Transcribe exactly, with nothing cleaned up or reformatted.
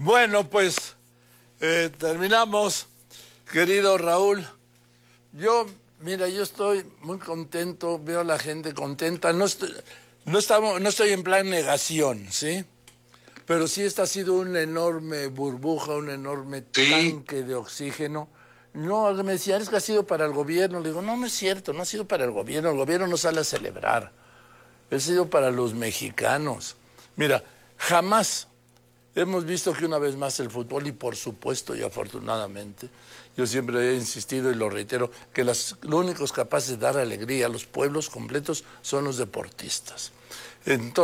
Bueno, pues eh, terminamos, querido Raúl. Yo, mira, yo estoy muy contento, veo a la gente contenta. No estoy, no estamos, no estoy en plan negación, ¿sí? Pero sí, esta ha sido una enorme burbuja, un enorme Sí. tanque de oxígeno. No, me decían, es que ha sido para el gobierno. Le digo, no, no es cierto, no ha sido para el gobierno. El gobierno no sale a celebrar. Ha sido para los mexicanos. Mira, jamás hemos visto que una vez más el fútbol, y por supuesto y afortunadamente, yo siempre he insistido y lo reitero, que las, los únicos capaces de dar alegría a los pueblos completos son los deportistas. Entonces,